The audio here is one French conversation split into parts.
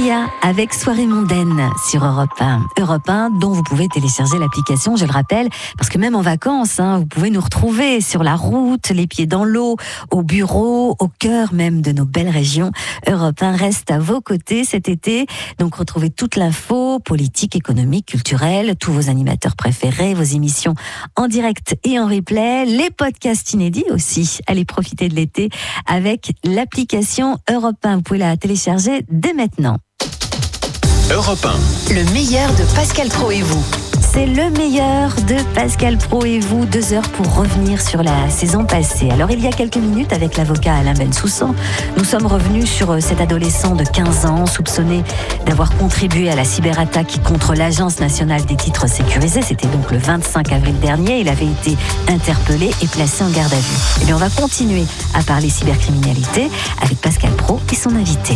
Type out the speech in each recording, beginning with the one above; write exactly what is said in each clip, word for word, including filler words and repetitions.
Sia avec Soirée mondaine sur Europe un. Europe un dont vous pouvez télécharger l'application, je le rappelle, parce que même en vacances, hein, vous pouvez nous retrouver sur la route, les pieds dans l'eau, au bureau, au cœur même de nos belles régions. Europe un reste à vos côtés cet été. Donc retrouvez toute l'info, politique, économique, culturelle, tous vos animateurs préférés, vos émissions en direct et en replay, les podcasts inédits aussi. Allez profiter de l'été avec l'application Europe un. Vous pouvez la télécharger dès maintenant. Europe un. Le meilleur de Pascal Praud et vous. C'est le meilleur de Pascal Praud et vous, deux heures pour revenir sur la saison passée. Alors, il y a quelques minutes, avec l'avocat Alain Bensoussan, nous sommes revenus sur cet adolescent de quinze ans, soupçonné d'avoir contribué à la cyberattaque contre l'Agence nationale des titres sécurisés. C'était donc le vingt-cinq avril dernier. Il avait été interpellé et placé en garde à vue. Et bien, on va continuer à parler cybercriminalité avec Pascal Praud et son invité.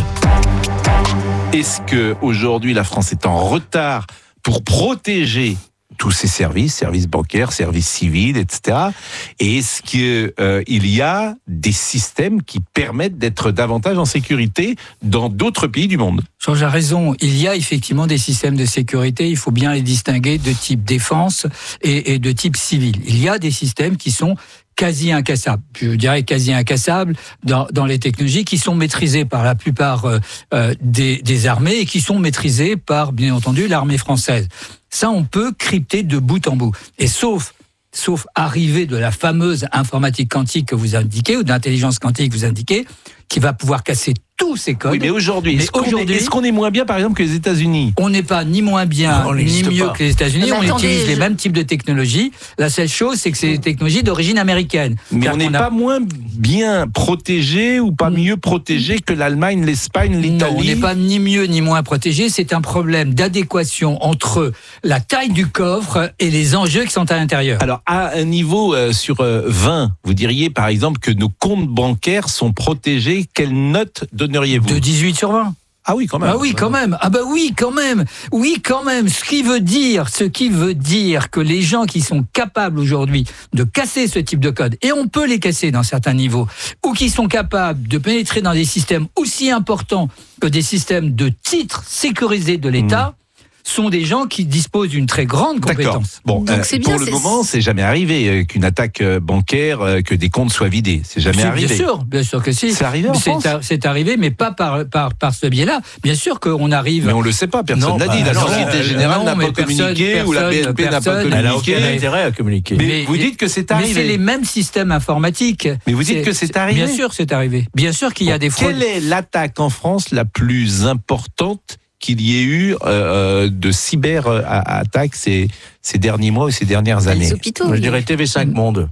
Est-ce que aujourd'hui la France est en retard pour protéger tous ces services, services bancaires, services civils, et cetera. Et est-ce qu'il euh, y a des systèmes qui permettent d'être davantage en sécurité dans d'autres pays du monde ? Georges a raison, il y a effectivement des systèmes de sécurité, il faut bien les distinguer de type défense et, et de type civil. Il y a des systèmes qui sont quasi incassables, je dirais quasi incassables dans, dans les technologies qui sont maîtrisées par la plupart euh, euh, des, des armées et qui sont maîtrisées par, bien entendu, l'armée française. Ça, on peut crypter de bout en bout. Et sauf, sauf arrivée de la fameuse informatique quantique que vous indiquez, ou d'intelligence quantique que vous indiquez, qui va pouvoir casser tous ces codes. Oui, mais aujourd'hui, mais est-ce, qu'on aujourd'hui est, est-ce qu'on est moins bien, par exemple, que les États-Unis ? On n'est pas ni moins bien, non, ni mieux pas. que les États-Unis. Mais on attendez, utilise je... les mêmes types de technologies. La seule chose, c'est que c'est des technologies d'origine américaine. Mais Car on n'est a... pas moins bien protégé ou pas mieux protégé que l'Allemagne, l'Espagne, l'Italie ? Non, on n'est pas ni mieux ni moins protégé. C'est un problème d'adéquation entre la taille du coffre et les enjeux qui sont à l'intérieur. Alors, à un niveau euh, sur euh, vingt, vous diriez par exemple que nos comptes bancaires sont protégés. Quelle note donneriez-vous ? De dix-huit sur vingt. Ah oui, quand même. Ah oui, quand même. Ah bah oui, quand même. Oui, quand même. Ce qui veut dire, ce qui veut dire que les gens qui sont capables aujourd'hui de casser ce type de code, et on peut les casser dans certains niveaux, ou qui sont capables de pénétrer dans des systèmes aussi importants que des systèmes de titres sécurisés de l'État, mmh. sont des gens qui disposent d'une très grande compétence. D'accord. Bon, Donc, euh, c'est pour bien, le c'est... moment, c'est jamais arrivé euh, qu'une attaque euh, bancaire, euh, que des comptes soient vidés. C'est jamais c'est, arrivé. Bien sûr, bien sûr que si. C'est arrivé en c'est, France. a, c'est arrivé, mais pas par, par, par ce biais-là. Bien sûr qu'on arrive. Mais on le sait pas, personne non, n'a bah, dit. La alors, Société euh, Générale non, n'a mais pas personne, communiqué personne, ou la B N P n'a pas personne, communiqué. elle a aucun intérêt à communiquer. Mais, Mais vous les, dites que c'est mais arrivé. c'est les mêmes systèmes informatiques. Mais vous dites c'est, que c'est arrivé. Bien sûr, c'est arrivé. Bien sûr qu'il y a bon, des fraudes. Quelle est l'attaque en France la plus importante qu'il y ait eu euh, de cyber-attaques ces, ces derniers mois ou ces dernières années ? Les hôpitaux. Moi, je dirais T V cinq Monde.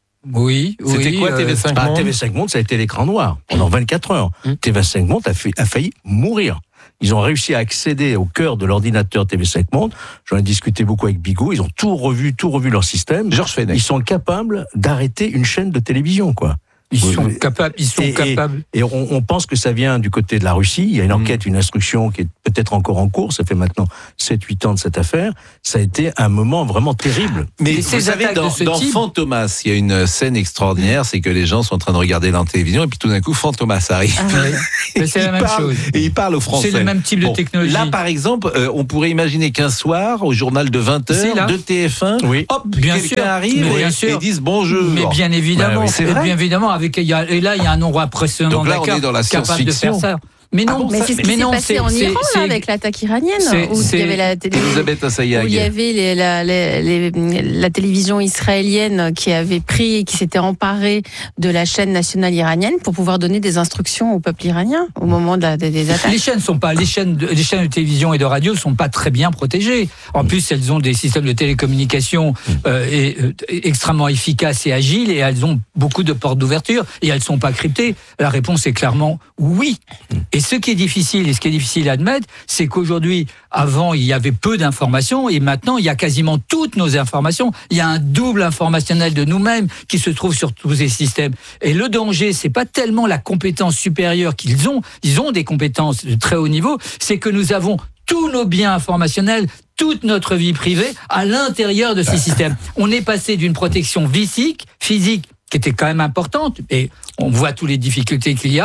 Oui, C'était oui, quoi euh, T V cinq Bah, Monde ? T V cinq Monde, ça a été l'écran noir pendant vingt-quatre heures. Mmh. T V cinq Monde a, fait, a failli mourir. Ils ont réussi à accéder au cœur de l'ordinateur T V cinq Monde. J'en ai discuté beaucoup avec Bigot. Ils ont tout revu, tout revu leur système. Georges Fenech. Ils sont capables d'arrêter une chaîne de télévision, quoi. Ils sont Oui. capables. Ils sont Et, capables. et, et on, on pense que ça vient du côté de la Russie. Il y a une enquête, une instruction qui est peut-être encore en cours. Ça fait maintenant sept huit ans de cette affaire. Ça a été un moment vraiment terrible. Mais Et vous ces savez, attaques dans, de ce dans type- Fantomas, il y a une scène extraordinaire, c'est que les gens sont en train de regarder la télévision et puis tout d'un coup, Fantomas arrive. Ah oui. Mais c'est Il la même parle- chose. Et il parle au français. C'est le même type de Bon, technologie. Là, par exemple, euh, on pourrait imaginer qu'un soir, au journal de vingt Si, heures, là. de T F un, Oui. hop, Bien quelqu'un sûr. arrive Mais bien et, sûr. et disent bonjour. Mais bien évidemment, Ouais, oui, c'est et vrai. bien évidemment, avec il y a, et là il y a un nombre impressionnant Donc là, on d'acteurs est dans la capables de faire science-fiction. ça. Mais non, Ah bon, Mais ça- c'est ce qui mais s'est non, passé c'est- en c'est- Iran c'est- là, avec l'attaque iranienne, c'est- où il c'est- y avait la télé- Elisabeth Assayag. où il y avait les- la, les- les- la télévision israélienne qui avait pris et qui s'était emparée de la chaîne nationale iranienne pour pouvoir donner des instructions au peuple iranien au moment de la, des, des attaques. Les chaînes sont pas les chaînes de, les chaînes de télévision et de radio sont pas très bien protégées. En plus, elles ont des systèmes de télécommunication euh, et, euh, extrêmement efficaces et agiles et elles ont beaucoup de portes d'ouverture et elles sont pas cryptées. La réponse est clairement oui. Et ce qui est difficile et ce qui est difficile à admettre, c'est qu'aujourd'hui, avant, il y avait peu d'informations et maintenant, il y a quasiment toutes nos informations. Il y a un double informationnel de nous-mêmes qui se trouve sur tous ces systèmes. Et le danger, c'est pas tellement la compétence supérieure qu'ils ont, ils ont des compétences de très haut niveau, c'est que nous avons tous nos biens informationnels, toute notre vie privée à l'intérieur de ces systèmes. On est passé d'une protection physique, physique qui était quand même importante, et on voit toutes les difficultés qu'il y a,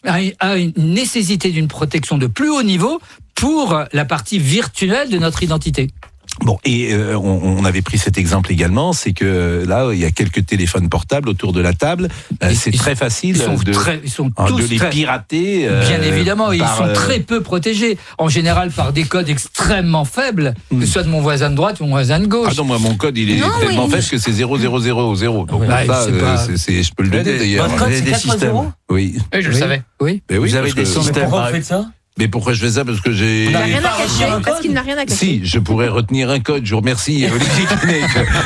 a, a une nécessité d'une protection de plus haut niveau pour la partie virtuelle de notre identité. Bon, et euh, on, on avait pris cet exemple également, c'est que là, il y a quelques téléphones portables autour de la table. Euh, c'est ils très sont, facile ils sont de, très, ils sont hein, tous de les très, pirater. Euh, bien évidemment, ils par, sont euh, très peu protégés. En général, par des codes extrêmement faibles, Mm. que ce soit de mon voisin de droite ou mon voisin de gauche. Ah non, moi, mon code, il est Non, tellement oui. faible que c'est zéro zéro zéro zéro. Donc, Bah, ça, c'est euh, pas- c'est, c'est, je peux le donner d'ailleurs. Votre code, Vous avez c'est des quatre systèmes. zéro? Oui. Oui, je le Oui. savais. Oui. Mais oui, Vous avez parce des que- systèmes. Pourquoi par- vous faites ça? Mais pourquoi je fais ça? Parce que j'ai. On Il n'a n'arrive rien pas à à retenir cacher, un parce code qu'il n'a rien à cacher. Si, je pourrais retenir un code, je vous remercie, Olivier Kinek.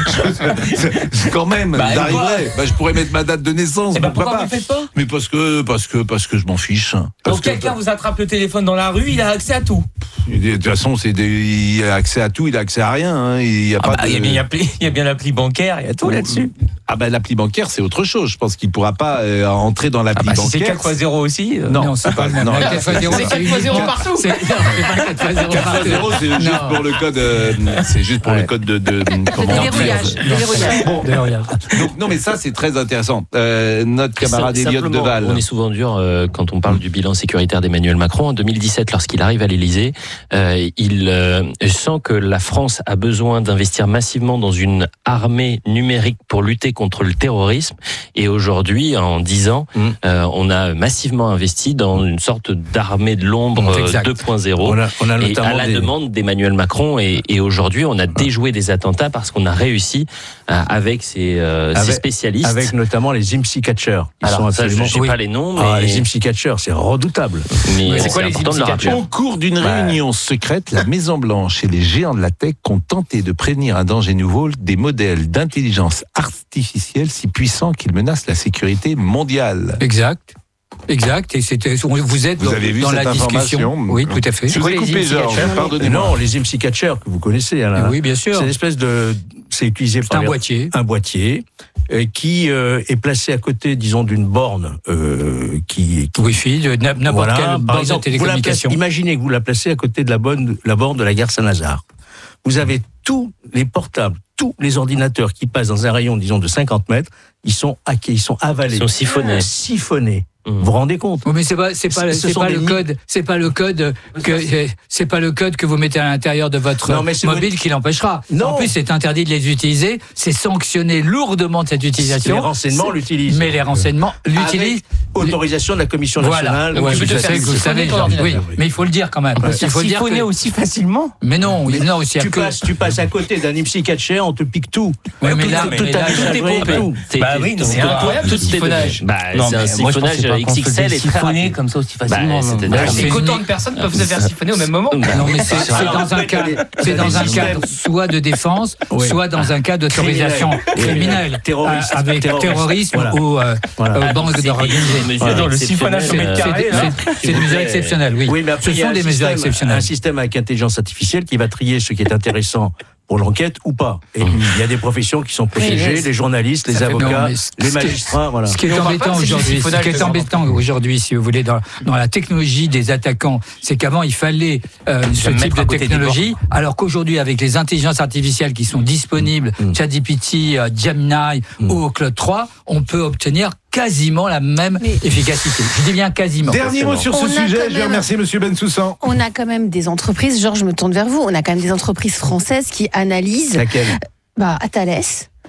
Je- je- Quand même, Bah, j'arriverais. Bah, je pourrais mettre ma date de naissance, Eh ben, pourquoi pourquoi pas vous le faites pas? Mais parce que, parce que, parce que je m'en fiche. Parce Donc que- quelqu'un vous attrape le téléphone dans la rue, il a accès à tout. De toute façon, c'est des- il a accès à tout, il a accès à rien. Hein. Il y a Ah pas bah, de... il y a bien l'appli- il y a bien l'appli bancaire, il y a tout là-dessus. Ah ben l'appli bancaire, c'est autre chose. Je pense qu'il pourra pas euh, entrer dans Ah l'appli bah si c'est bancaire. quatre fois zéro aussi. euh, Non, c'est pas le même. non. La quatre fois zéro, C'est quatre fois zéro uniquement- partout. c'est- non, c'est pas quatre fois zéro quatre fois partout. zéro, c'est juste Non. pour le code. euh, c'est juste pour Ouais. le code de. de comment Le déverrouillage. faire. Le déverrouillage. Bon, donc, non, mais ça, c'est très intéressant. Euh, notre camarade Sim- Elliot simplement, Deval. On est souvent dur euh, quand on parle du bilan sécuritaire d'Emmanuel Macron. En deux mille dix-sept, lorsqu'il arrive à l'Élysée, euh, il euh, sent que la France a besoin d'investir massivement dans une armée numérique pour lutter contre le terrorisme. Et aujourd'hui, en dix ans, Mm. euh, on a massivement investi dans une sorte d'armée de l'ombre euh, Exact. deux point zéro. On a, on a Et notamment à la des- demande d'Emmanuel Macron, et, et aujourd'hui on a déjoué des attentats parce qu'on a réussi euh, avec ces, euh, ces Avec- spécialistes. avec notamment les IMSI catchers. Ils Alors sont ça, je absolument. sais oui. pas les noms, mais, Ah, les IMSI catchers, c'est redoutable. mais Mais c'est c'est quoi les important de le IMSI rappeler. Au cours d'une Bah. réunion secrète, la Maison-Blanche et les géants de la tech ont tenté de prévenir un danger nouveau, des modèles d'intelligence artificielle si puissants qu'ils menacent la sécurité mondiale. Exact. Exact. Et c'était, vous êtes Vous dans, avez vu dans cette la discussion. information Oui, tout à fait. Je vous ai quoi les coupé, IMSI Georges, catchers pardonnez-moi. Non, les IMSI catchers que vous connaissez, Alain. Oui, bien sûr. C'est une espèce de. C'est utilisé C'est par un les- boîtier. un boîtier euh, qui euh, est placé à côté, disons, d'une borne euh, qui, qui Wi-Fi, de n'importe Voilà. quelle Par borne de exemple, vous la placez- télécommunication. imaginez que vous la placez à côté de la, bonne, la borne de la gare Saint-Lazare. Vous avez tous les portables, tous les ordinateurs qui passent dans un rayon, disons, de cinquante mètres, ils sont hackés, ils sont avalés. Ils sont siphonnés. Siphonnés. Mmh. Vous vous rendez compte? Oui, mais c'est pas, c'est pas, Ce c'est sont pas des le nids. code, c'est pas le code que, c'est pas le code que vous mettez à l'intérieur de votre Non, mais c'est mobile votre- qui l'empêchera. Non. En plus, c'est interdit de les utiliser, c'est sanctionné lourdement de cette Les utilisation. renseignements C'est- l'utilisent. Mais les renseignements l'utilisent. Avec autorisation de la Commission Voilà. nationale. Ouais, tu peux je te sais faire que vous siphonner savez, ton Jean- ordinateur. oui, mais il faut le dire quand même. Ouais. Il faut le dire Siphonner que- aussi facilement. Mais non, il- non, il y a Tu que. passes, tu passes à côté d'un IMSI catcher, on te pique tout. Ouais, mais Tout- là, tout mais ta là, messagerie, tout est pompé. tout. C'est- Bah oui, tout- c'est tout- incroyable, tout ce est siphonnage. Bah, Non, c'est un mais moi, je siphonnage pensais pas qu'on X X L faisait et très siphonner rapide. comme ça aussi Bah, facilement. non. c'était Bah, dingue. c'est C'est qu'autant une- de personnes peuvent se faire siphonner au même moment. Non, mais c'est c'est Alors, dans un après, cadre, t'as les- c'est t'as dans les un systèmes. cadre soit de défense, Oui. soit dans un cadre d'autorisation Criminel. criminelle, Terroriste. euh, avec Terroriste. terrorisme Voilà. ou euh, Voilà. euh, banque C'est d'organisés. des mesures Voilà. Dans le exceptionnelles. siphonnage au mètre C'est carré, c'est- là. c'est des mesures exceptionnelles, oui. Oui, mais après, Ce il y a sont un des mesures système- exceptionnelles. Un système avec intelligence artificielle qui va trier ce qui est intéressant pour l'enquête ou pas. Et il y a des professions qui sont protégées, mais les journalistes, les Ça fait- avocats, non, mais ce- les ce qui est- magistrats, voilà. Ce qui est Mais on parle embêtant pas, c'est du aujourd'hui, ce siphonnage qui est de grand embêtant emploi. aujourd'hui, si vous voulez, dans, dans la technologie des attaquants, c'est qu'avant il fallait euh, ce me type mettre de à côté des technologie, alors qu'aujourd'hui avec les intelligences artificielles qui sont disponibles, Mm. ChatGPT, euh, Gemini Mm. ou Claude trois, on peut obtenir quasiment la même Mais- efficacité. Je dis bien quasiment. Dernier mot sur ce On a sujet, quand je vais même- remercier Monsieur Bensoussan. On a quand même des entreprises, Georges, je me tourne vers vous, on a quand même des entreprises françaises qui analysent, Laquelle bah, à Thales.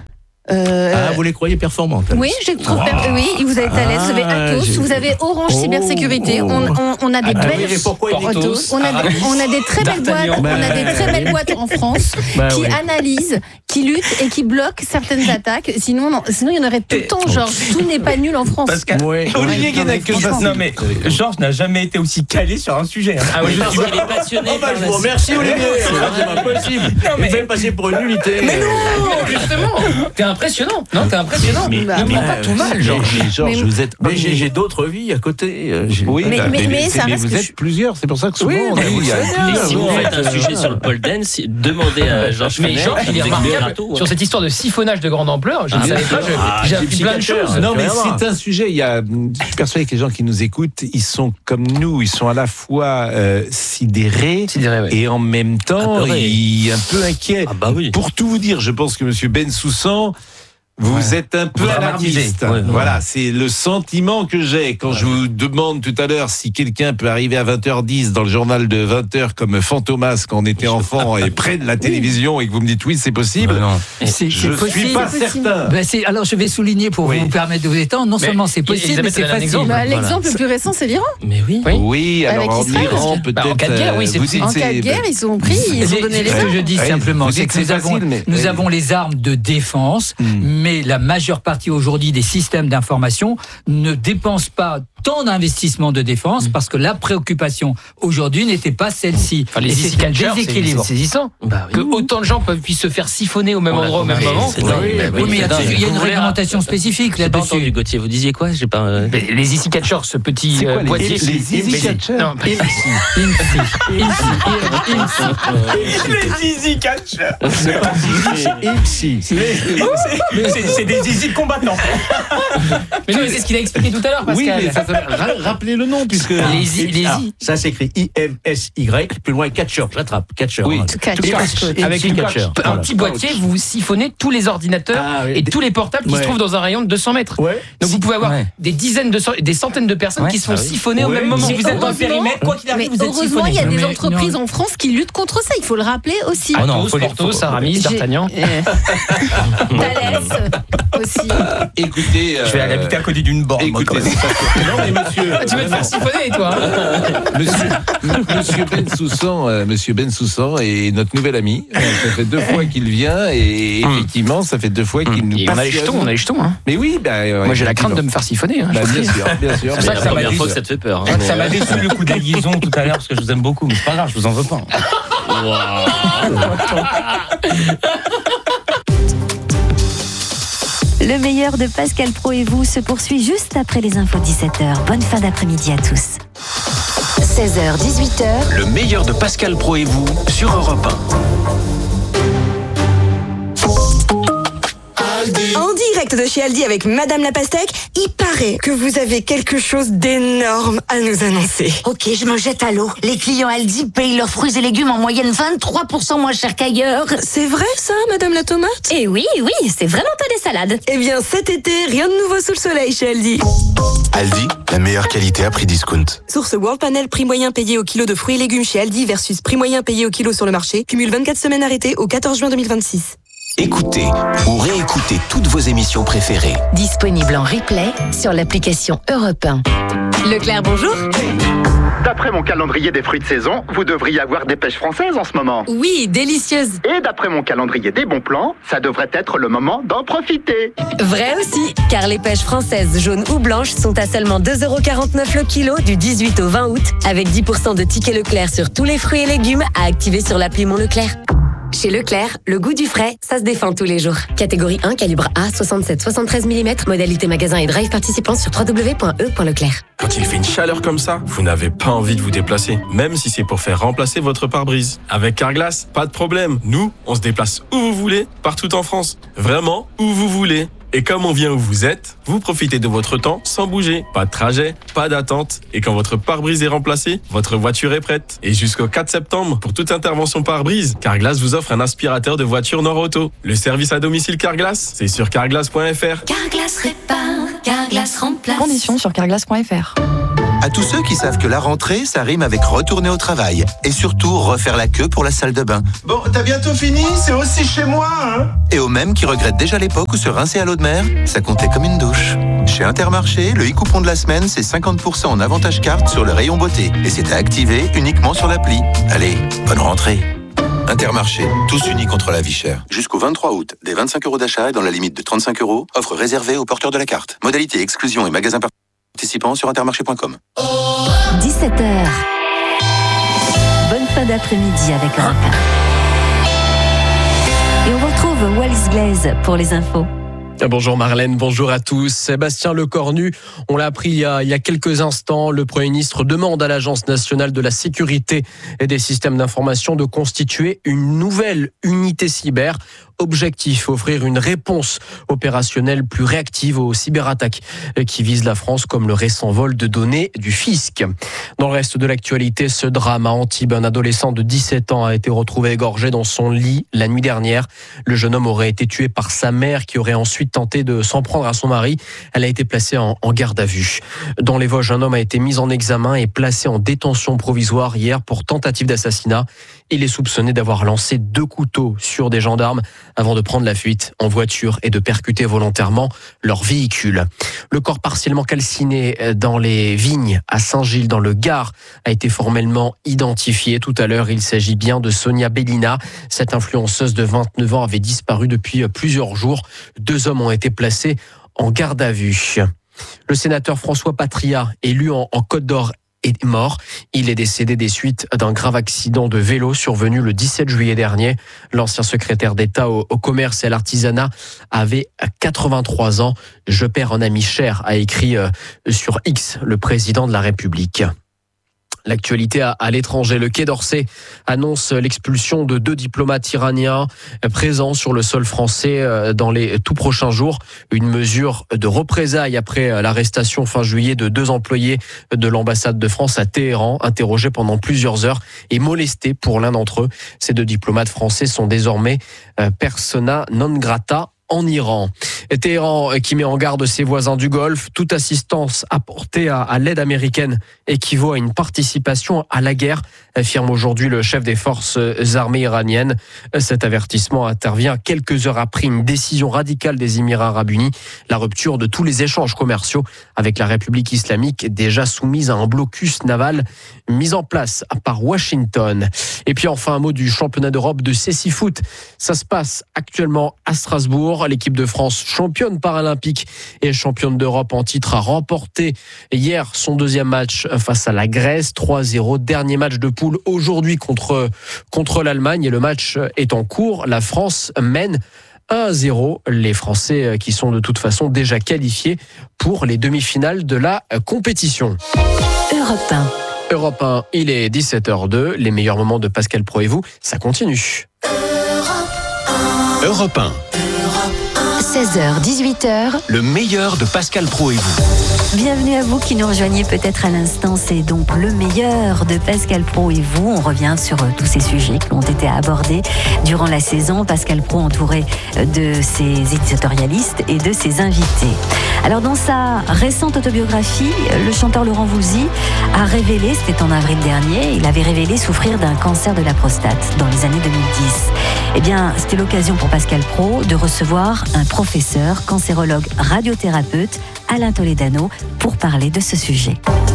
Euh, Ah, vous les croyez performantes? oui, j'ai trouvé. Oui, vous avez Thales, vous avez Ah, Atos, j'ai- vous avez Orange Oh. Cybersécurité. On, on, on a des Ah, belles. oui, mais pourquoi ils Atos. Atos, On a, Aramis, on a des très belles D'Artagnan. boîtes. On a des Bah, très belles oui. boîtes en France Bah qui oui. analysent, qui luttent et qui bloquent certaines attaques. Sinon, non, sinon il y en aurait tout le temps. Genre, tout n'est pas nul en France. Pascal. Oui. Olivier Ouais, Guénec, que je fasse. franchement. Non mais Georges n'a jamais été aussi calé sur un sujet. hein. Ah oui, parce qu'il est passionné. Oh bah, par je la- vous remercie, Olivier. C'est pas possible. Non, mais- Il fait passer pour une nullité. Mais non, justement. T'es impressionnant. Non, t'es impressionnant. Mais- Bah, ne prends mais- pas tout mal, Georges. Mais Georges, Mais- vous êtes. Mais j'ai j'ai d'autres vies à côté. euh, j'ai- Oui, Mais- bah, mais- mais ça mais reste vous que êtes je- plusieurs, c'est pour ça que souvent Oui, on mais dit, vous il y a savez, plusieurs, Et si vous ouais. faites un sujet sur le pole dance, demandez à Georges Mais Fenech, Georges, il est vous expliquera remarquable tout, sur hein. cette histoire de siphonnage de grande ampleur. Je ne Ah, savais pas. je- ah, J'ai j'ai appris psy plein de catcher. choses. Non, mais Tu vas voir. c'est un sujet. Il y a, je suis persuadé que les gens qui nous écoutent, ils sont comme nous. Ils sont à la fois euh, sidérés Sidéré, ouais. et en même temps, Apeurés. ils, un peu inquiets. Ah bah oui. Pour tout vous dire, je pense que Monsieur Bensoussan Vous Ouais. êtes un peu Vous dramatisez. alarmiste. Ouais, ouais. Voilà, c'est le sentiment que j'ai quand Ouais. je vous demande tout à l'heure si quelqu'un peut arriver à vingt heures dix dans le journal de vingt heures comme Fantomas quand on était enfant et près de la télévision et que vous me dites oui, c'est possible. Ouais, non. C'est Je c'est suis possible. pas c'est possible. certain. Ben, c'est- alors je vais souligner pour Oui. vous permettre de vous détendre. Non Mais seulement c'est possible, mais Elisabeth, c'est elle a un facile. exemple. Bah, Voilà. l'exemple le plus récent, c'est l'Iran. Mais oui. Oui. Oui, alors Avec en Israël, Iran, parce peut-être. Bah, en cas de guerre, oui, c'est vous possible. dites En cas de c'est- guerre, ils ont pris, ils ont C'est- donné les ce que armes. je dis Ouais, simplement, vous c'est dites que que nous c'est avons, facile, mais- nous oui. avons les armes de défense, Hmm. mais la majeure partie aujourd'hui des systèmes d'information ne dépensent pas tant d'investissements de défense parce que la préoccupation aujourd'hui n'était pas celle-ci. Enfin, les Et easy c'est un catchers, c'est déséquilibre. c'est saisissant. Bah Que oui. autant de gens peuvent puissent se faire siphonner au même On l'a endroit au même compris, moment. c'est Oui, dingue. oui, Bah Oui, mais il y a, c'est dingue. il y a une Vous voulez réglementation spécifique J'ai pas là-dessus. entendu, Gauthier. Vous disiez quoi? J'ai pas. euh, Les, les easy catchers, ce petit C'est quoi, euh, les- boîtier. les easy Mais- catchers Non, pas- Les easy catchers. C'est pas Ipsi. C'est c'est des easy combattants. Mais non, mais c'est ce qu'il a expliqué tout à l'heure, Oui, Pascal. mais ça s'appelle- ra- rappelez le nom, puisque. Les easy- les Ah, easy. ça s'écrit I M S Y, plus loin, catcher, j'attrape, catcher. Oui. voilà. To catch. Ipsi, Avec Ipsi une catcher, un voilà. petit boîtier, vous siphonnez tous les ordinateurs Ah, oui. et tous les portables qui Ouais. se trouvent dans un rayon de deux cents mètres. Ouais. Donc vous pouvez avoir Ouais. des dizaines de cent- des centaines de personnes Ouais. qui se font Ah oui. siphonner au Ouais. même moment. Mais Vous êtes dans le heureusement- périmètre, quoi qu'il Mais arrive, vous êtes heureusement, il y a siphonné. des Mais entreprises non. en France qui luttent contre ça. Il faut le rappeler aussi. Ah non, Athos, faut les- Porthos, faut- Aramis, J'ai- D'Artagnan. euh, Thalès aussi. Écoutez, Je vais aller euh, habiter à côté d'une borne, moi, quand Écoutez, même. c'est pas que- non mais monsieur, Tu vas te faire siphonner, toi. monsieur, monsieur Bensoussan, euh, monsieur Bensoussan est notre nouvel ami. Euh, Ça fait deux fois qu'il vient et effectivement, ça fait deux fois qu'il nous Et on a les passionne. jetons, on a les jetons. Hein. Mais oui, bah, euh, Moi, j'ai la crainte de effectivement. me faire siphonner. Hein, Bah, je vous bien le dis. sûr, bien sûr. C'est ça la que ça m'a première dit. fois que ça te fait peur. hein. C'est vrai que ça m'a déçu le coup de la liaison tout à l'heure parce que je vous aime beaucoup, mais c'est pas grave, je vous en veux pas. Le meilleur de Pascal Pro et vous se poursuit juste après les infos dix-sept heures. Bonne fin d'après-midi à tous. seize heures, dix-huit heures, Le meilleur de Pascal Pro et vous sur Europe un. En direct de chez Aldi avec Madame la Pastèque, il paraît que vous avez quelque chose d'énorme à nous annoncer. Ok, je me jette à l'eau. Les clients Aldi payent leurs fruits et légumes en moyenne vingt-trois pour cent moins cher qu'ailleurs. C'est vrai ça, Madame la Tomate? Et oui, oui, c'est vraiment pas des salades. Eh bien, cet été, rien de nouveau sous le soleil chez Aldi. Aldi, la meilleure qualité à prix discount. Source World Panel, prix moyen payé au kilo de fruits et légumes chez Aldi versus prix moyen payé au kilo sur le marché. Cumule vingt-quatre semaines arrêtées au quatorze juin deux mille vingt-six. Écoutez ou réécoutez toutes vos émissions préférées. disponible en replay sur l'application Europe un. Leclerc, bonjour. D'après mon calendrier des fruits de saison, vous devriez avoir des pêches françaises en ce moment. Oui, délicieuse. Et d'après mon calendrier des bons plans, ça devrait être le moment d'en profiter. Vrai aussi, car les pêches françaises jaunes ou blanches sont à seulement deux euros quarante-neuf le kilo du dix-huit au vingt août, avec dix pour cent de tickets Leclerc sur tous les fruits et légumes à activer sur l'appli Mon Leclerc. Chez Leclerc, le goût du frais, ça se défend tous les jours. Catégorie un, calibre A, soixante-sept soixante-treize millimètres, modalité magasin et drive participant sur w w w point e point leclerc. Quand il fait une chaleur comme ça, vous n'avez pas envie de vous déplacer, même si c'est pour faire remplacer votre pare-brise. Avec Carglass, pas de problème. Nous, on se déplace où vous voulez, partout en France. Vraiment, où vous voulez. Et comme on vient où vous êtes, vous profitez de votre temps sans bouger. Pas de trajet, pas d'attente. Et quand votre pare-brise est remplacé, votre voiture est prête. Et jusqu'au quatre septembre, pour toute intervention pare-brise, Carglass vous offre un aspirateur de voiture Nord-Auto. Le service à domicile Carglass, c'est sur carglass point f r. Carglass répare, Carglass remplace. Conditions sur carglass point f r. À tous ceux qui savent que la rentrée, ça rime avec retourner au travail. Et surtout, refaire la queue pour la salle de bain. Bon, t'as bientôt fini, c'est aussi chez moi, hein. Et aux mêmes qui regrettent déjà l'époque où se rincer à l'eau de mer, ça comptait comme une douche. Chez Intermarché, le e-coupon de la semaine, c'est cinquante pour cent en avantage carte sur le rayon beauté. Et c'est à activer uniquement sur l'appli. Allez, bonne rentrée. Intermarché, tous unis contre la vie chère. Jusqu'au vingt-trois août, des vingt-cinq euros d'achat et dans la limite de trente-cinq euros, offre réservée aux porteurs de la carte. Modalité exclusion et magasin participants sur intermarché point com. dix-sept heures. Bonne fin d'après-midi avec Europe un. Et on retrouve Wallis Glaze pour les infos. Bonjour Marlène, bonjour à tous. Sébastien Lecornu, on l'a appris il y, a, il y a quelques instants, le Premier ministre demande à l'Agence nationale de la sécurité et des systèmes d'information de constituer une nouvelle unité cyber objectif, offrir une réponse opérationnelle plus réactive aux cyberattaques qui visent la France, comme le récent vol de données du fisc. Dans le reste de l'actualité, ce drame à Antibes, un adolescent de dix-sept ans a été retrouvé égorgé dans son lit la nuit dernière. Le jeune homme aurait été tué par sa mère qui aurait ensuite tenté de s'en prendre à son mari. Elle a été placée en, en garde à vue. Dans les Vosges, un homme a été mis en examen et placé en détention provisoire hier pour tentative d'assassinat. Il est soupçonné d'avoir lancé deux couteaux sur des gendarmes avant de prendre la fuite en voiture et de percuter volontairement leur véhicule. Le corps partiellement calciné dans les vignes à Saint-Gilles, dans le Gard, a été formellement identifié. Tout à l'heure, il s'agit bien de Sonia Bellina. Cette influenceuse de vingt-neuf ans avait disparu depuis plusieurs jours. Deux hommes ont été placés en garde à vue. Le sénateur François Patria, élu en, en Côte d'Or, est mort. Il est décédé des suites d'un grave accident de vélo survenu le dix-sept juillet dernier. L'ancien secrétaire d'État au, au commerce et à l'artisanat avait quatre-vingt-trois ans. « Je perds un ami cher », a écrit euh, sur X le président de la République. L'actualité à, à l'étranger, le Quai d'Orsay annonce l'expulsion de deux diplomates iraniens présents sur le sol français dans les tout prochains jours. Une mesure de représailles après l'arrestation fin juillet de deux employés de l'ambassade de France à Téhéran, interrogés pendant plusieurs heures et molestés pour l'un d'entre eux. Ces deux diplomates français sont désormais persona non grata en Iran. Téhéran qui met en garde ses voisins du Golfe. Toute assistance apportée à, à l'aide américaine équivaut à une participation à la guerre, affirme aujourd'hui le chef des forces armées iraniennes. Cet avertissement intervient quelques heures après une décision radicale des Émirats arabes unis, la rupture de tous les échanges commerciaux avec la République islamique, déjà soumise à un blocus naval mis en place par Washington. Et puis enfin un mot du championnat d'Europe de cécifoot. Ça se passe actuellement à Strasbourg. L'équipe de France, championne paralympique et championne d'Europe en titre, a remporté hier son deuxième match face à la Grèce, trois zéro. Dernier match de poule aujourd'hui contre, contre l'Allemagne et le match est en cours. La France mène un à zéro. Les Français qui sont de toute façon déjà qualifiés pour les demi-finales de la compétition. Europe un. Europe un, il est dix-sept heures deux. Les meilleurs moments de Pascal Pro et vous, ça continue. Europe un. seize heures, dix-huit heures. Le meilleur de Pascal Pro et vous. Bienvenue à vous qui nous rejoignez peut-être à l'instant. C'est donc le meilleur de Pascal Pro et vous. On revient sur tous ces sujets qui ont été abordés durant la saison. Pascal Pro entouré de ses éditorialistes et de ses invités. Alors dans sa récente autobiographie, le chanteur Laurent Voulzy a révélé, c'était en avril dernier, il avait révélé souffrir d'un cancer de la prostate dans les années deux mille dix. Eh bien, c'était l'occasion pour Pascal Pro de recevoir un professeur, cancérologue, radiothérapeute, Alain Toledano, pour parler de ce sujet.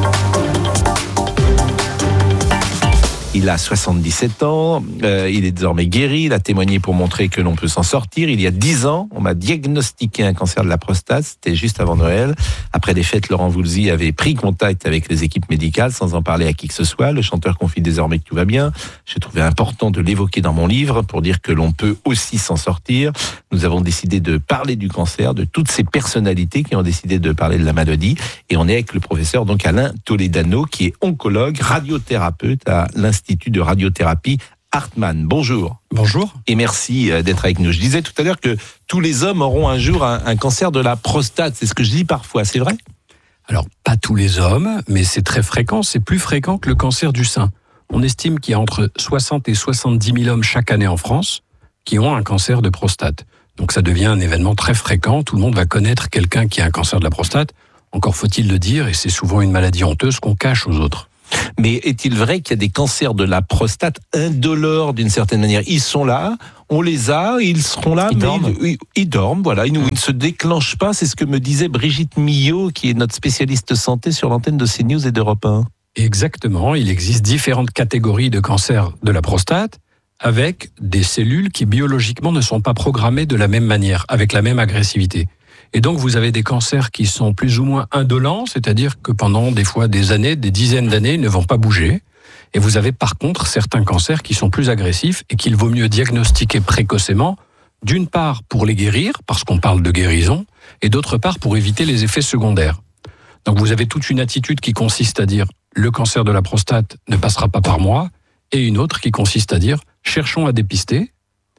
Il a soixante-dix-sept ans, euh, il est désormais guéri, il a témoigné pour montrer que l'on peut s'en sortir. Il y a dix ans, on m'a diagnostiqué un cancer de la prostate, c'était juste avant Noël. Après les fêtes, Laurent Voulzy avait pris contact avec les équipes médicales sans en parler à qui que ce soit. Le chanteur confie désormais que tout va bien. J'ai trouvé important de l'évoquer dans mon livre pour dire que l'on peut aussi s'en sortir. Nous avons décidé de parler du cancer, de toutes ces personnalités qui ont décidé de parler de la maladie. Et on est avec le professeur donc Alain Toledano, qui est oncologue, radiothérapeute à l'Institut de radiothérapie Hartmann. Bonjour. Bonjour. Et merci d'être avec nous. Je disais tout à l'heure que tous les hommes auront un jour un, un cancer de la prostate. C'est ce que je dis parfois, c'est vrai ? Alors, pas tous les hommes, mais c'est très fréquent. C'est plus fréquent que le cancer du sein. On estime qu'il y a entre soixante et soixante-dix mille hommes chaque année en France qui ont un cancer de prostate. Donc ça devient un événement très fréquent. Tout le monde va connaître quelqu'un qui a un cancer de la prostate. Encore faut-il le dire, et c'est souvent une maladie honteuse qu'on cache aux autres. Mais est-il vrai qu'il y a des cancers de la prostate indolores d'une certaine manière ? Ils sont là, on les a, ils seront là, ils mais dorment. Ils, ils dorment, voilà, ils, ils ne se déclenchent pas. C'est ce que me disait Brigitte Millot, qui est notre spécialiste santé sur l'antenne de CNews et d'Europe un. Exactement, il existe différentes catégories de cancers de la prostate avec des cellules qui biologiquement ne sont pas programmées de la même manière, avec la même agressivité. Et donc, vous avez des cancers qui sont plus ou moins indolents, c'est-à-dire que pendant des fois des années, des dizaines d'années, ils ne vont pas bouger. Et vous avez par contre certains cancers qui sont plus agressifs et qu'il vaut mieux diagnostiquer précocement, d'une part pour les guérir, parce qu'on parle de guérison, et d'autre part pour éviter les effets secondaires. Donc, vous avez toute une attitude qui consiste à dire « le cancer de la prostate ne passera pas par moi », et une autre qui consiste à dire « cherchons à dépister ».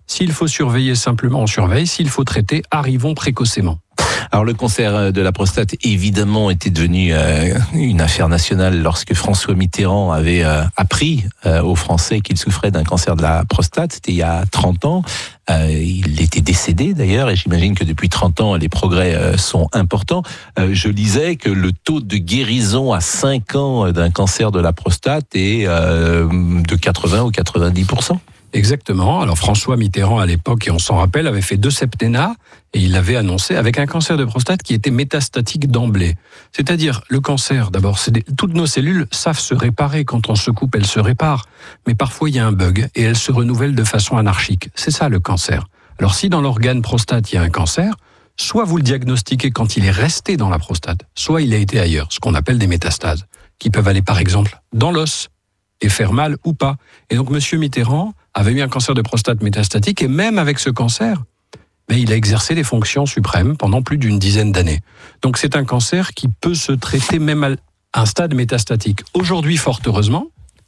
S'il faut surveiller simplement, on surveille. S'il faut traiter, arrivons précocement. Alors le cancer de la prostate, évidemment, était devenu euh, une affaire nationale lorsque François Mitterrand avait euh, appris euh, aux Français qu'il souffrait d'un cancer de la prostate. C'était il y a trente ans. Euh, il était décédé d'ailleurs, et j'imagine que depuis trente ans, les progrès euh, sont importants. Euh, je lisais que le taux de guérison à cinq ans d'un cancer de la prostate est euh, de quatre-vingts ou quatre-vingt-dix pour cent. Exactement. Alors François Mitterrand, à l'époque, et on s'en rappelle, avait fait deux septennats et il l'avait annoncé avec un cancer de prostate qui était métastatique d'emblée. C'est-à-dire, le cancer, d'abord, c'est des, toutes nos cellules savent se réparer. Quand on se coupe, elles se réparent. Mais parfois, il y a un bug et elles se renouvellent de façon anarchique. C'est ça, le cancer. Alors si dans l'organe prostate, il y a un cancer, soit vous le diagnostiquez quand il est resté dans la prostate, soit il a été ailleurs, ce qu'on appelle des métastases, qui peuvent aller, par exemple, dans l'os et faire mal ou pas. Et donc, monsieur Mitterrand avait eu un cancer de prostate métastatique, et même avec ce cancer, mais il a exercé des fonctions suprêmes pendant plus d'une dizaine d'années. Donc c'est un cancer qui peut se traiter même à un stade métastatique. Aujourd'hui, fort heureusement,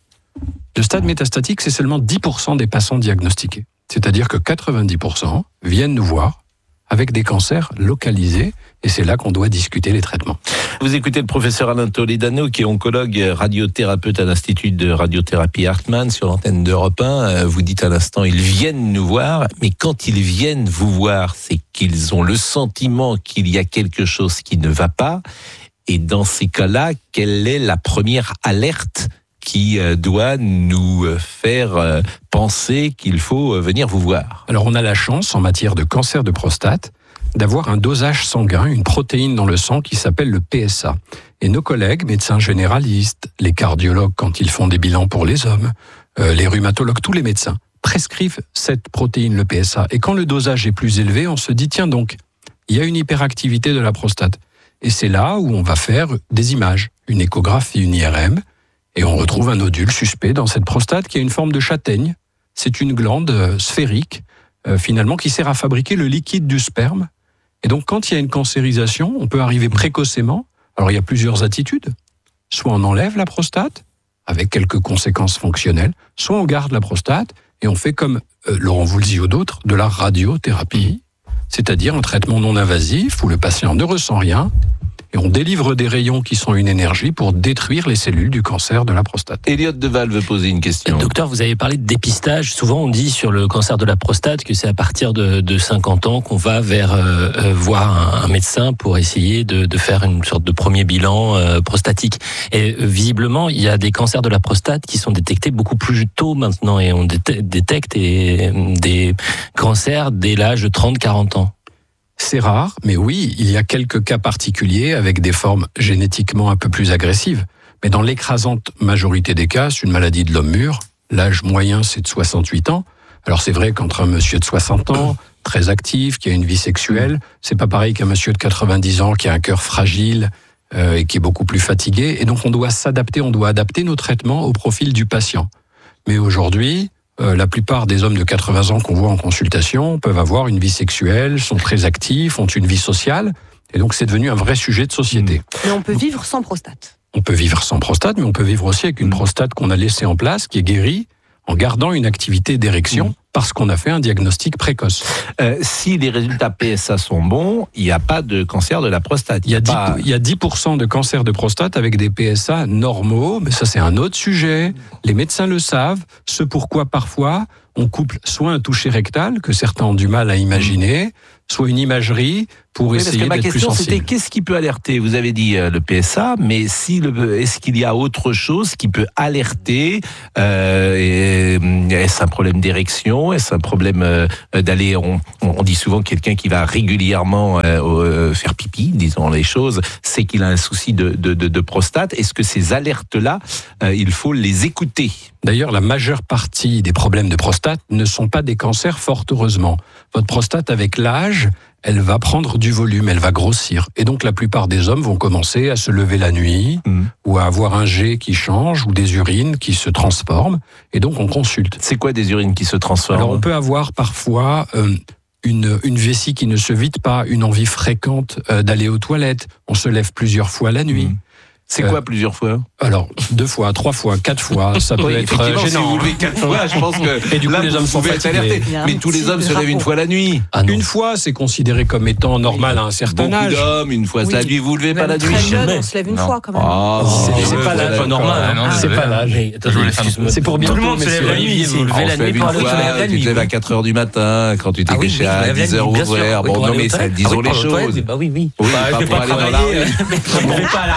le stade métastatique, c'est seulement dix pour cent des patients diagnostiqués. C'est-à-dire que quatre-vingt-dix pour cent viennent nous voir avec des cancers localisés, et c'est là qu'on doit discuter les traitements. Vous écoutez le professeur Alain Toledano, qui est oncologue, radiothérapeute à l'Institut de radiothérapie Hartmann sur l'antenne d'Europe un. Vous dites à l'instant, ils viennent nous voir, mais quand ils viennent vous voir, c'est qu'ils ont le sentiment qu'il y a quelque chose qui ne va pas. Et dans ces cas-là, quelle est la première alerte qui doit nous faire penser qu'il faut venir vous voir? Alors on a la chance, en matière de cancer de prostate, d'avoir un dosage sanguin, une protéine dans le sang qui s'appelle le P S A. Et nos collègues, médecins généralistes, les cardiologues quand ils font des bilans pour les hommes, euh, les rhumatologues, tous les médecins, prescrivent cette protéine, le P S A. Et quand le dosage est plus élevé, on se dit, tiens donc, il y a une hyperactivité de la prostate. Et c'est là où on va faire des images, une échographie, une I R M, et on retrouve un nodule suspect dans cette prostate qui a une forme de châtaigne. C'est une glande euh, sphérique, euh, finalement, qui sert à fabriquer le liquide du sperme. Et donc, quand il y a une cancérisation, on peut arriver précocement. Alors, il y a plusieurs attitudes. Soit on enlève la prostate, avec quelques conséquences fonctionnelles, soit on garde la prostate et on fait comme euh, Laurent Voulzy ou d'autres, de la radiothérapie, c'est-à-dire un traitement non invasif où le patient ne ressent rien, et on délivre des rayons qui sont une énergie pour détruire les cellules du cancer de la prostate. Elliot Deval veut poser une question. Docteur, vous avez parlé de dépistage. Souvent, on dit sur le cancer de la prostate que c'est à partir de, de cinquante ans qu'on va vers euh, euh, voir un, un médecin pour essayer de, de faire une sorte de premier bilan euh, prostatique. Et euh, visiblement, il y a des cancers de la prostate qui sont détectés beaucoup plus tôt maintenant, et on détecte et, des cancers dès l'âge de trente à quarante ans. C'est rare, mais oui, il y a quelques cas particuliers avec des formes génétiquement un peu plus agressives. Mais dans l'écrasante majorité des cas, c'est une maladie de l'homme mûr. L'âge moyen, c'est de soixante-huit ans. Alors c'est vrai qu'entre un monsieur de soixante ans, très actif, qui a une vie sexuelle, c'est pas pareil qu'un monsieur de quatre-vingt-dix ans qui a un cœur fragile euh, et qui est beaucoup plus fatigué. Et donc on doit s'adapter, on doit adapter nos traitements au profil du patient. Mais aujourd'hui, Euh, la plupart des hommes de quatre-vingts ans qu'on voit en consultation peuvent avoir une vie sexuelle, sont très actifs, ont une vie sociale, et donc c'est devenu un vrai sujet de société. Mais on peut vivre sans prostate. On peut vivre sans prostate, mais on peut vivre aussi avec une prostate qu'on a laissée en place, qui est guérie, en gardant une activité d'érection, parce qu'on a fait un diagnostic précoce. Euh, si les résultats P S A sont bons, il n'y a pas de cancer de la prostate. Il y a, pas... dix, il y a dix pour cent de cancer de prostate avec des P S A normaux, mais ça c'est un autre sujet. Les médecins le savent, ce pourquoi parfois on couple soit un toucher rectal, que certains ont du mal à imaginer, soit une imagerie pour oui, essayer parce que d'être plus sensible. Ma question c'était qu'est-ce qui peut alerter? Vous avez dit euh, le P S A, mais si le, est-ce qu'il y a autre chose qui peut alerter? euh, et, Est-ce un problème d'érection? Est-ce un problème euh, d'aller... On, on dit souvent que quelqu'un qui va régulièrement euh, faire pipi, disons les choses, c'est qu'il a un souci de, de, de, de prostate. Est-ce que ces alertes-là, euh, il faut les écouter? D'ailleurs, la majeure partie des problèmes de prostate ne sont pas des cancers, fort heureusement. Votre prostate, avec l'âge, elle va prendre du volume, elle va grossir. Et donc, la plupart des hommes vont commencer à se lever la nuit, mmh. ou à avoir un jet qui change, ou des urines qui se transforment. Et donc, on consulte. C'est quoi des urines qui se transforment? Alors, on peut avoir parfois euh, une, une vessie qui ne se vide pas, une envie fréquente euh, d'aller aux toilettes. On se lève plusieurs fois la nuit. Mmh. C'est Euh, quoi plusieurs fois? Alors, deux fois, trois fois, quatre fois, ça peut Oui, être effectivement, euh, si gênant. vous levez quatre fois, je pense que Et du coup, là, les vous hommes sont pouvez être fatigués. alertés. Il y a un Mais tous les petit hommes se lèvent une drapeau. fois la nuit. Une fois, c'est considéré comme étant normal à un certain Beaucoup âge. d'hommes, une fois Oui. la nuit, vous vous levez pas la Même nuit. très jeune, on se lève une Non. fois quand même. Ah, C'est- c'est ouais, pas ouais, l'âge, d'accord. normal, hein, c'est pas l'âge. C'est pour bientôt, Tout le monde se lève messieurs. la nuit ici. On se lève une fois, tu te lèves à quatre heures du matin, quand tu t'es Ah oui, couché oui, je me à lève la dix heures nuit, bien sûr. ouvert. Oui, Bon, pour non, aller mais aux ça, toilettes. disons Ah oui, les pour aller aux choses. toilettes, bah oui, oui. Oui, Bah, pas je vais pour pas aller dans la travailler, rue. je vais pas à la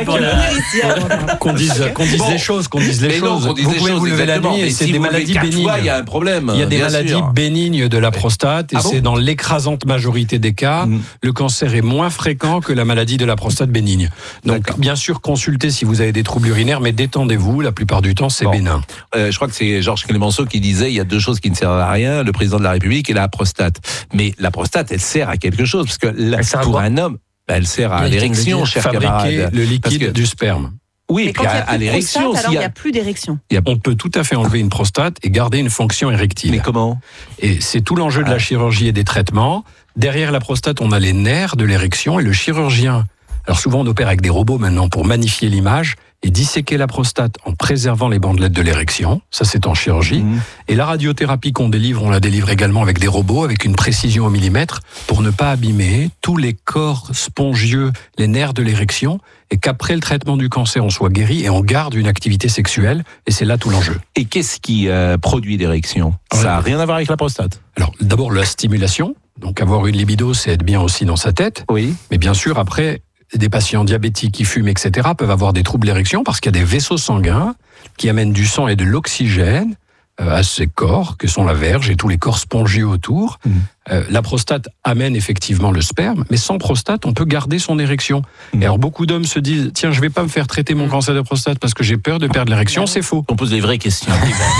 rédac. Qu'on dise, qu'on dise Bon. les choses, qu'on dise les Mais non, choses. qu'on dise vous les pouvez choses, vous lever la exactement. nuit et Mais c'est si des vous levez maladies quatre bénignes. fois, il y a un problème. Il y a des bien maladies sûr. bénignes de la prostate et Ah bon c'est dans l'écrasante majorité des cas, le cancer est moins fréquent que la maladie de la prostate bénigne. Donc, bien sûr, consultez si vous avez des troubles urinaires, mais détendez-vous. La plupart du temps, c'est Bon. bénin. Euh, je crois que c'est Georges Clemenceau qui disait il y a deux choses qui ne servent à rien, le président de la République et la prostate. Mais la prostate, elle sert à quelque chose parce que la- sert à pour quoi un homme, bah, elle sert à Il vient de le l'érection, dire, cher fabriquer camarade. le Parce liquide que- du sperme. Oui, Mais et quand puis il n'y à, a à plus de l'érection, prostate, alors s'il il y n'y a- a plus d'érection. On peut tout à fait enlever une prostate et garder une fonction érectile. Mais comment? Et c'est tout l'enjeu de la chirurgie et des traitements. Derrière la prostate, on a les nerfs de l'érection et le chirurgien. Alors souvent, on opère avec des robots maintenant pour magnifier l'image et disséquer la prostate en préservant les bandelettes de l'érection. Ça, c'est en chirurgie. Mmh. Et la radiothérapie qu'on délivre, on la délivre également avec des robots, avec une précision au millimètre, pour ne pas abîmer tous les corps spongieux, les nerfs de l'érection, et qu'après le traitement du cancer, on soit guéri et on garde une activité sexuelle. Et c'est là tout l'enjeu. Et qu'est-ce qui euh, produit l'érection? Ça n'a rien à voir avec la prostate. Alors, d'abord, la stimulation. Donc, avoir une libido, c'est être bien aussi dans sa tête. Oui. Mais bien sûr, après, des patients diabétiques qui fument, et cetera, peuvent avoir des troubles d'érection parce qu'il y a des vaisseaux sanguins qui amènent du sang et de l'oxygène euh, à ces corps, que sont la verge et tous les corps spongieux autour. Mmh. Euh, la prostate amène effectivement le sperme, mais sans prostate, on peut garder son érection. Mmh. Et alors, beaucoup d'hommes se disent, tiens, je vais pas me faire traiter mon cancer de prostate parce que j'ai peur de perdre l'érection. C'est faux. On pose les vraies questions.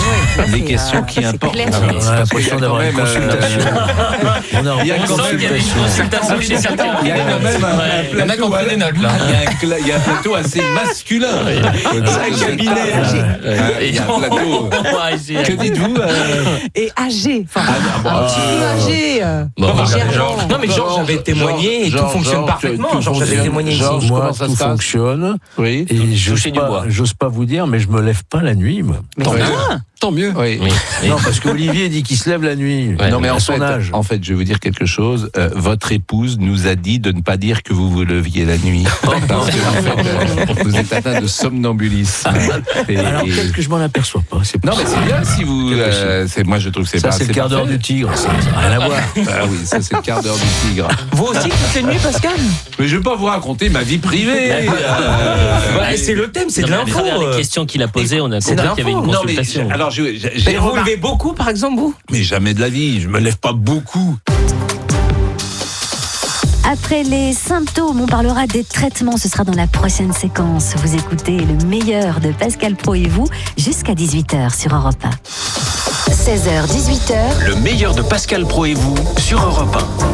Les questions qui importent. On a l'impression d'avoir une consultation. On est en Il y a quand même- consultation. Il y a quand même un- un Il y en a qui ont pris des notes, là. Il y a un cla- il y a un plateau assez masculin. C'est un cabinet. Il y a un plateau. Que dites-vous euh, Et âgé. Enfin, Ah, bon, un petit peu euh, âgé. euh, Bon, légèrement. Georges. Non, mais Georges avait témoigné et tout Georges, fonctionne Georges, parfaitement. tout Georges avait fonctionne. témoigné ici. Georges, Comment moi, ça tout se passe fonctionne. Oui. Et j'ose Toucher du pas, bois. j'ose pas vous dire, mais je me lève pas la nuit, moi. Tant mieux. Ah. Tant mieux. Oui. Non, parce qu'Olivier dit qu'il se lève la nuit. Ouais, non mais à en son fait, âge. en fait, je vais vous dire quelque chose. Euh, votre épouse nous a dit de ne pas dire que vous vous leviez la nuit parce que vous, faites, euh, vous êtes atteint de somnambulisme. Et- Alors et- peut-être que je m'en aperçois pas. C'est Non mais c'est bien si vous. C'est euh, c'est moi je trouve que c'est ça, pas. c'est le quart d'heure parfait. du tigre. Ça n'a rien à voir. Ah oui, ça c'est le quart d'heure du tigre. Vous aussi, toutes les nuits, Pascal Mais je vais pas vous raconter ma vie privée. euh, Ouais, c'est le thème, c'est de Non, mais à l'info. travers euh. les questions qu'il a posées, on a C'est de compris qu'il y avait une l'info. Non mais consultation. j'ai- alors je- j'ai j'ai Mais vous remarqué- levez beaucoup, par exemple, vous mais jamais de la vie. Je me lève pas beaucoup. Après les symptômes, on parlera des traitements. Ce sera dans la prochaine séquence. Vous écoutez le meilleur de Pascal Pro et vous jusqu'à dix-huit heures sur Europe un. seize heures dix-huit heures, Le meilleur de Pascal Pro et vous sur Europe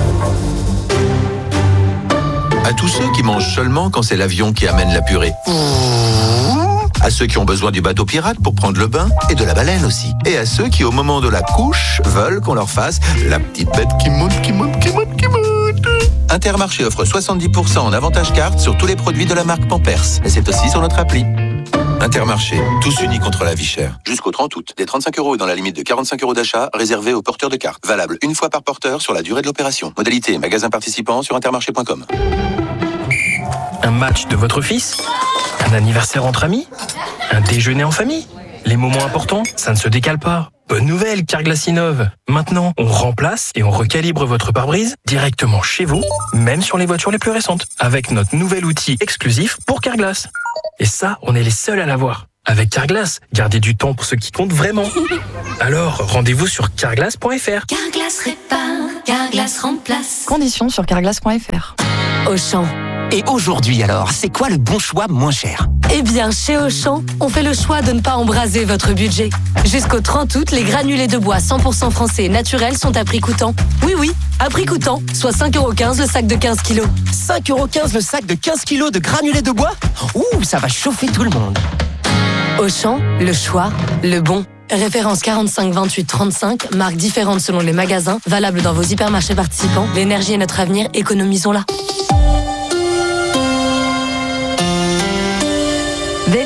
un. À tous ceux qui mangent seulement quand c'est l'avion qui amène la purée. À ceux qui ont besoin du bateau pirate pour prendre le bain et de la baleine aussi. Et à ceux qui, au moment de la couche, veulent qu'on leur fasse la petite bête qui monte, qui monte, qui monte, qui monte. Intermarché offre soixante-dix pour cent en avantage carte sur tous les produits de la marque Pampers. Et c'est aussi sur notre appli. Intermarché, tous unis contre la vie chère. Jusqu'au trente août, des trente-cinq euros et dans la limite de quarante-cinq euros d'achat réservés aux porteurs de carte. Valable une fois par porteur sur la durée de l'opération. Modalité magasin participant sur intermarché point com. Un match de votre fils? Un anniversaire entre amis? Un déjeuner en famille? Les moments importants, ça ne se décale pas. Bonne nouvelle, Carglass innove. Maintenant, on remplace et on recalibre votre pare-brise directement chez vous, même sur les voitures les plus récentes, avec notre nouvel outil exclusif pour Carglass. Et ça, on est les seuls à l'avoir. Avec Carglass, gardez du temps pour ce qui compte vraiment. Alors, rendez-vous sur carglass point f r. Carglass répare, Carglass remplace. Conditions sur carglass point f r. Auchan. Et aujourd'hui alors, c'est quoi le bon choix moins cher? Eh bien, chez Auchan, on fait le choix de ne pas embraser votre budget. Jusqu'au trente août, les granulés de bois cent pour cent français et naturels sont à prix coûtant. Oui, oui, à prix coûtant, soit cinq euros quinze le sac de quinze kilos. cinq euros quinze le sac de quinze kilos de granulés de bois? Ouh, ça va chauffer tout le monde. Auchan, le choix, le bon. Référence quarante-cinq vingt-huit trente-cinq, marques différentes selon les magasins, valable dans vos hypermarchés participants. L'énergie est notre avenir, économisons-la.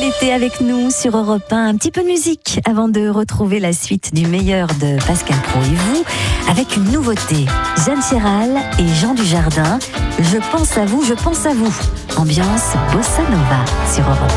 été avec nous sur Europe un. Un petit peu de musique avant de retrouver la suite du meilleur de Pascal Praud et vous, avec une nouveauté. Jeanne Chéral et Jean Dujardin. Je pense à vous, je pense à vous. Ambiance Bossa Nova sur Europe un.